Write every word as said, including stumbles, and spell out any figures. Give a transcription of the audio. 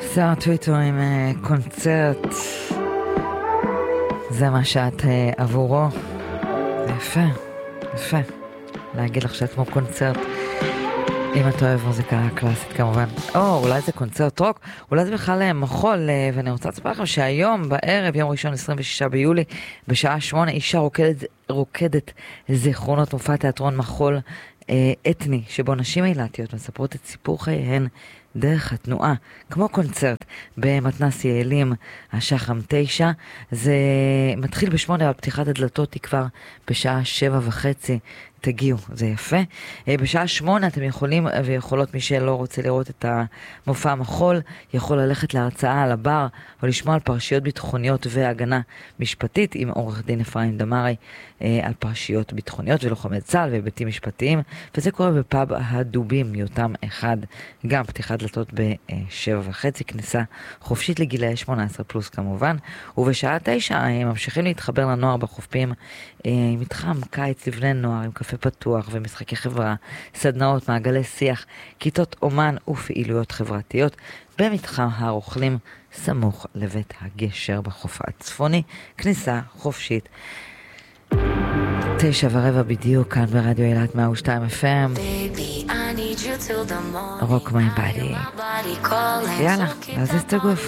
שר טוויטר עם uh, קונצרט, זה מה שאת uh, עבורו. זה יפה, יפה להגיד לך שאת כמו קונצרט, אם את אוהב מוזיקה קלאסית כמובן. או אולי זה קונצרט רוק, אולי זה בכלל מחול. ואני רוצה לספר לכם שהיום בערב, יום ראשון עשרים ושישה ביולי, בשעה שמונה, אישה רוקדת, רוקדת זיכרונות, מופע תיאטרון מחול אה, אתני, שבו נשים אילתיות מספרות את סיפור חייהן דרך התנועה, כמו קונצרט במתנ"ס יעלים, השחם תשע. זה מתחיל בשמונה, אבל פתיחת הדלתות היא כבר בשעה שבע וחצי. תגיעו, זה יפה. בשעה שמונה אתם יכולים ויכולות, מי שלא רוצה לראות את המופע המחול, יכול ללכת להרצאה על הבר, או לשמוע על פרשיות ביטחוניות והגנה משפטית, עם עורך דין אפרים דמרי, על פרשיות ביטחוניות ולוחמי צה"ל והיבטים משפטיים, וזה קורה בפאב הדובים, יותם אחד, גם פתיחת דלתות בשבע וחצי, כניסה חופשית לגילאי שמונה עשרה פלוס כמובן, ובשעה תשע ממשיכים להתחבר לנוער בחופים, עם מתחם קיץ לבני נוער, עם קפה פתוח ומשחקי חברה, סדנאות, מעגלי שיח, כיתות אומן ופעילויות חברתיות במתחם הרוכלים סמוך לבית הגשר בחוף הצפוני, כניסה חופשית. תשע ורבע בדיוק כאן ברדיו אילת מאה ושתיים אף אם. רוק מיי בדי. יאללה, להזיז את הגוף.